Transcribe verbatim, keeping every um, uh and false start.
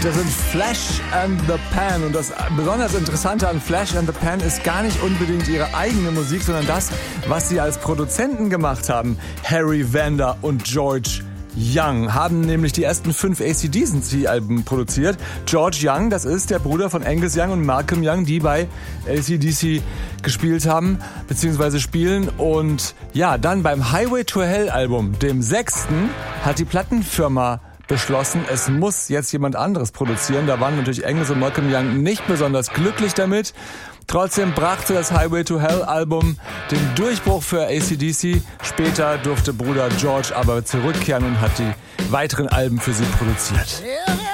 Das sind Flash and the Pan. Und das besonders Interessante an Flash and the Pan ist gar nicht unbedingt ihre eigene Musik, sondern das, was sie als Produzenten gemacht haben. Harry Vanda und George Young haben nämlich die ersten fünf A C D C-Alben produziert. George Young, das ist der Bruder von Angus Young und Malcolm Young, die bei A C D C gespielt haben, beziehungsweise spielen. Und ja, dann beim Highway to Hell-Album, dem sechsten, hat die Plattenfirma beschlossen, es muss jetzt jemand anderes produzieren. Da waren natürlich Angus und Malcolm Young nicht besonders glücklich damit. Trotzdem brachte das Highway to Hell Album den Durchbruch für A C D C. Später durfte Bruder George aber zurückkehren und hat die weiteren Alben für sie produziert.